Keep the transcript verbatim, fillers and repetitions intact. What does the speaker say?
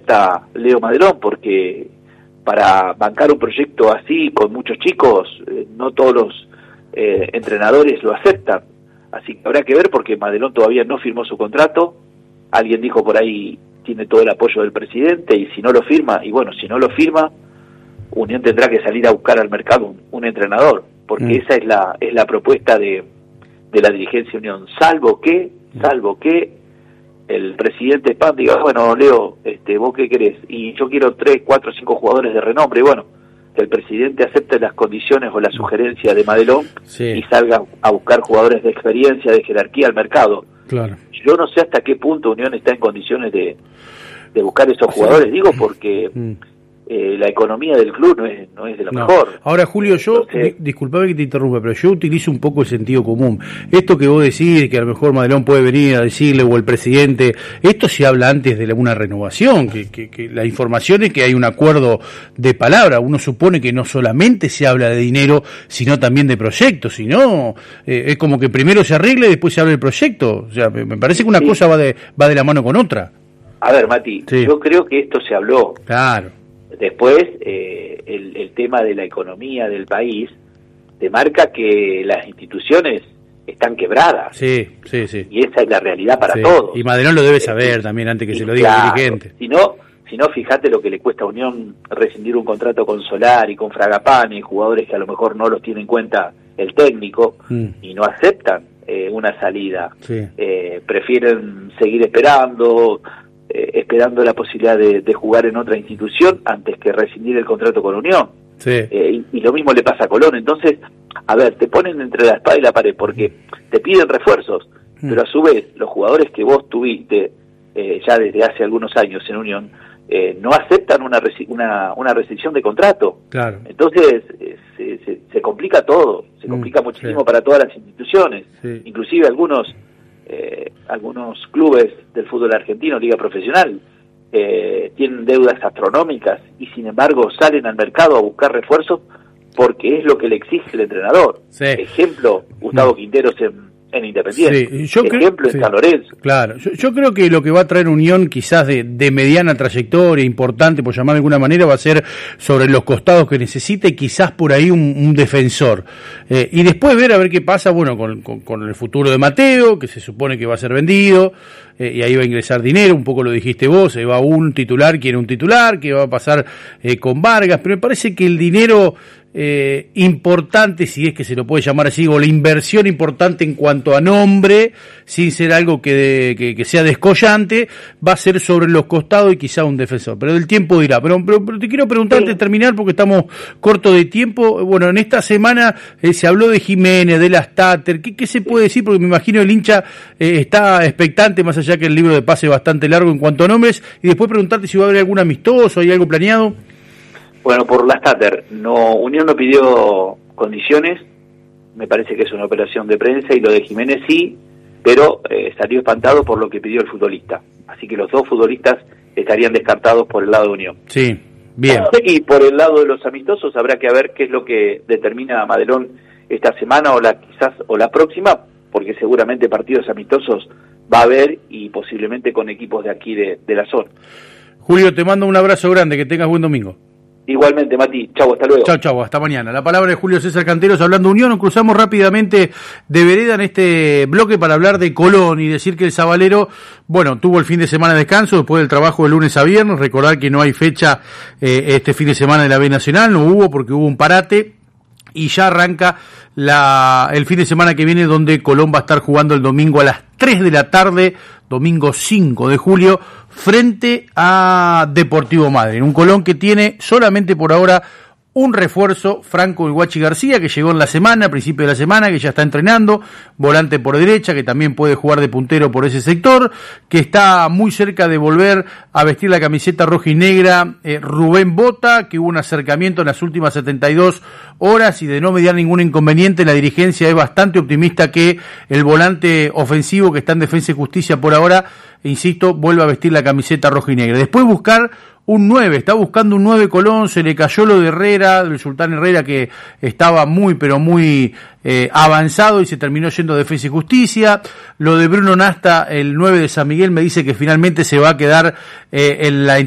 acepta Leo Madelón, porque para bancar un proyecto así con muchos chicos, eh, no todos los eh, entrenadores lo aceptan. Así que habrá que ver, porque Madelón todavía no firmó su contrato. Alguien dijo por ahí, tiene todo el apoyo del presidente, y si no lo firma, y bueno, si no lo firma, Unión tendrá que salir a buscar al mercado un, un entrenador, porque mm. esa es la es la propuesta de, de la dirigencia Unión, salvo que, salvo que el presidente Spam diga, bueno, Leo, este, ¿vos qué querés? Y yo quiero tres, cuatro, cinco jugadores de renombre, y bueno, que el presidente acepte las condiciones o la sugerencia de Madelón, sí, y salga a buscar jugadores de experiencia, de jerarquía al mercado. Claro. Yo no sé hasta qué punto Unión está en condiciones de, de buscar esos jugadores, digo, porque mm. eh, la economía del club no es, no es de lo no. mejor. Ahora, Julio, yo, Entonces, di, disculpame que te interrumpa, pero yo utilizo un poco el sentido común. Esto que vos decís, que a lo mejor Madelón puede venir a decirle, o el presidente, esto se habla antes de una renovación, que, que, que la información es que hay un acuerdo de palabra. Uno supone que no solamente se habla de dinero, sino también de proyectos, sino eh, es como que primero se arregle y después se habla del proyecto. O sea, me, me parece que una sí. cosa va de, va de la mano con otra. A ver, Mati, sí. yo creo que esto se habló. Claro. Después, eh, el, el tema de la economía del país te marca que las instituciones están quebradas. Sí, sí, sí. Y esa es la realidad para sí. todos. Y Madelón lo debe saber eh, también antes que se lo diga claro, el dirigente. Si no, si no, fíjate lo que le cuesta a Unión rescindir un contrato con Solari, con Fragapane, jugadores que a lo mejor no los tiene en cuenta el técnico mm. y no aceptan eh, una salida. Sí. Eh, prefieren seguir esperando... Eh, esperando la posibilidad de, de jugar en otra institución antes que rescindir el contrato con Unión. Sí. Eh, y, y lo mismo le pasa a Colón. Entonces, a ver, te ponen entre la espada y la pared porque te piden refuerzos, mm. pero a su vez los jugadores que vos tuviste eh, ya desde hace algunos años en Unión eh, no aceptan una, resi- una una rescisión de contrato. Claro. Entonces eh, se, se, se complica todo, se complica mm, muchísimo sí. para todas las instituciones, sí. inclusive algunos Eh, algunos clubes del fútbol argentino, liga profesional, eh, tienen deudas astronómicas y sin embargo salen al mercado a buscar refuerzos porque es lo que le exige el entrenador. Sí. Ejemplo, Gustavo mm. Quinteros en, en Independiente. Sí. Yo Ejemplo creo, en sí. San Lorenzo. Claro, yo, yo creo que lo que va a traer Unión quizás de, de mediana trayectoria, importante por llamar de alguna manera, va a ser sobre los costados que necesite, quizás por ahí un, un defensor. Eh, y después ver a ver qué pasa, bueno, con, con, con el futuro de Mateo, que se supone que va a ser vendido, eh, y ahí va a ingresar dinero, un poco lo dijiste vos, se va un titular, quiere un titular, que va a pasar eh, con Vargas, pero me parece que el dinero eh, importante, si es que se lo puede llamar así, o la inversión importante en cuanto a nombre, sin ser algo que, de, que, que sea descollante, va a ser sobre los costados y quizá un defensor, pero el tiempo dirá. Pero, pero, pero te quiero preguntar antes de terminar, porque estamos cortos de tiempo. Bueno, en esta semana eh, se habló de Jiménez, de las Tater, ¿qué, qué se puede decir? Porque me imagino el hincha eh, está expectante, más allá que el libro de pase es bastante largo en cuanto a nombres, y después preguntarte si va a haber algún amistoso, hay algo planeado. Bueno, por las Tater, no, Unión no pidió condiciones, me parece que es una operación de prensa, y lo de Jiménez sí, pero eh, salió espantado por lo que pidió el futbolista. Así que los dos futbolistas estarían descartados por el lado de Unión. Sí, bien. Y por el lado de los amistosos habrá que ver qué es lo que determina Madelón esta semana o la quizás o la próxima, porque seguramente partidos amistosos va a haber y posiblemente con equipos de aquí de, de la zona. Julio, te mando un abrazo grande, que tengas buen domingo. Igualmente, Mati. Chau, hasta luego. Chau, chau, hasta mañana. La palabra de Julio César Canteros hablando de Unión. Nos cruzamos rápidamente de vereda en este bloque para hablar de Colón y decir que el Sabalero, bueno, tuvo el fin de semana de descanso después del trabajo de lunes a viernes. Recordar que no hay fecha eh, este fin de semana de la B Nacional, no hubo porque hubo un parate. Y ya arranca la, el fin de semana que viene, donde Colón va a estar jugando el domingo a las tres de la tarde, domingo cinco de julio, frente a Deportivo Madryn. Un Colón que tiene solamente por ahora un refuerzo, Franco Iguachi García, que llegó en la semana, a principio de la semana, que ya está entrenando, volante por derecha, que también puede jugar de puntero por ese sector, que está muy cerca de volver a vestir la camiseta roja y negra, eh, Rubén Bota, que hubo un acercamiento en las últimas setenta y dos horas, y de no mediar ningún inconveniente, la dirigencia es bastante optimista que el volante ofensivo que está en Defensa y Justicia por ahora, insisto, vuelva a vestir la camiseta roja y negra. Después buscar un nueve, está buscando un nueve Colón, se le cayó lo de Herrera, del Sultán Herrera, que estaba muy, pero muy eh, avanzado y se terminó yendo a Defensa y Justicia. Lo de Bruno Nasta, el nueve de San Miguel, me dice que finalmente se va a quedar eh, en la